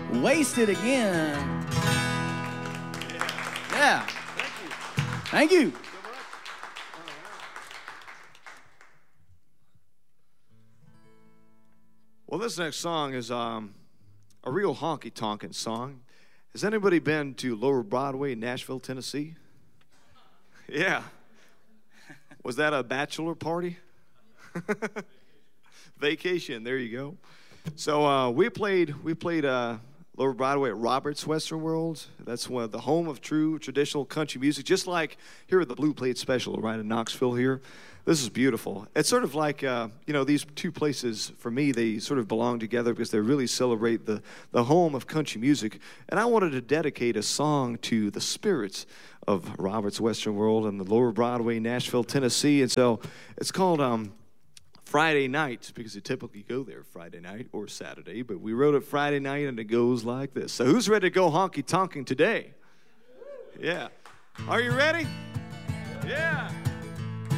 Wasted Again. Yeah. Thank you. Well, this next song is a real honky-tonkin' song. Has anybody been to Lower Broadway in Nashville, Tennessee? Yeah. Was that a bachelor party? Vacation, there you go. So we played Lower Broadway at Robert's Western World. That's one of the home of true traditional country music, just like here at the Blue Plate Special right in Knoxville here. This is beautiful. It's sort of like, these two places, for me, they sort of belong together because they really celebrate the home of country music. And I wanted to dedicate a song to the spirits of Robert's Western World and the Lower Broadway, Nashville, Tennessee. And so it's called Friday Night, because you typically go there Friday night or Saturday, but we wrote it Friday night, and it goes like this. So who's ready to go honky-tonking today? Yeah. Are you ready? Yeah.